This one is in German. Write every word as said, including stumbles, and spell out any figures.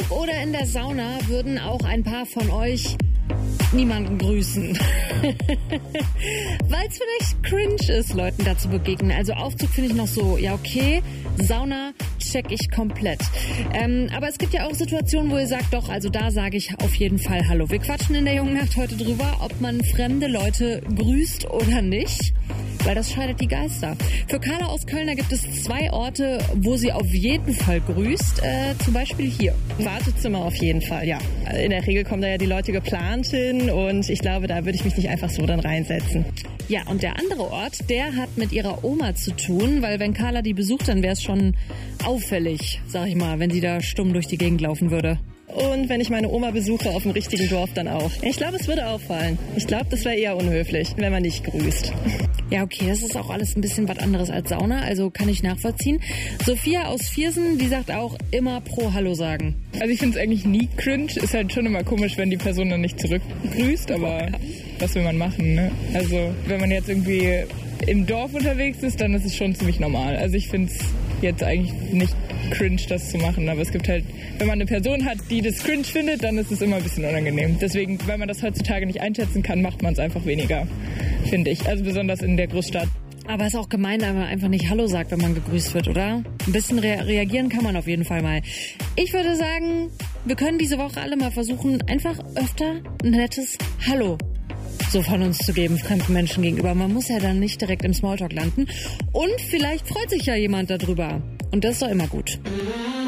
oder in der Sauna würden auch ein paar von euch niemanden grüßen. Weil es vielleicht cringe ist, Leuten da zu begegnen. Also Aufzug finde ich noch so, ja okay, Sauna check ich komplett. Ähm, aber es gibt ja auch Situationen, wo ihr sagt, doch, also da sage ich auf jeden Fall Hallo. Wir quatschen in der Jungen Nacht heute drüber, ob man fremde Leute grüßt oder nicht. Weil das scheidet die Geister. Für Carla aus Köln, da gibt es zwei Orte, wo sie auf jeden Fall grüßt. Äh, zum Beispiel hier. Wartezimmer auf jeden Fall, ja. In der Regel kommen da ja die Leute geplant hin und ich glaube, da würde ich mich nicht einfach so dann reinsetzen. Ja, und der andere Ort, der hat mit ihrer Oma zu tun, weil wenn Carla die besucht, dann wäre es schon auffällig, sag ich mal, wenn sie da stumm durch die Gegend laufen würde. Und wenn ich meine Oma besuche auf dem richtigen Dorf, dann auch. Ich glaube, es würde auffallen. Ich glaube, das wäre eher unhöflich, wenn man nicht grüßt. Ja, okay, das ist auch alles ein bisschen was anderes als Sauna, also kann ich nachvollziehen. Sophia aus Viersen, die sagt auch immer pro Hallo sagen. Also ich finde es eigentlich nie cringe. Ist halt schon immer komisch, wenn die Person dann nicht zurückgrüßt, aber was will man machen, ne? Also wenn man jetzt irgendwie im Dorf unterwegs ist, dann ist es schon ziemlich normal. Also ich finde es jetzt eigentlich nicht cringe, das zu machen, aber es gibt halt, wenn man eine Person hat, die das cringe findet, dann ist es immer ein bisschen unangenehm. Deswegen, weil man das heutzutage nicht einschätzen kann, macht man es einfach weniger, finde ich. Also besonders in der Großstadt. Aber es ist auch gemein, wenn man einfach nicht Hallo sagt, wenn man gegrüßt wird, oder? Ein bisschen rea- reagieren kann man auf jeden Fall mal. Ich würde sagen, wir können diese Woche alle mal versuchen, einfach öfter ein nettes Hallo so von uns zu geben, fremden Menschen gegenüber. Man muss ja dann nicht direkt im Smalltalk landen. Und vielleicht freut sich ja jemand darüber. Und das ist doch immer gut.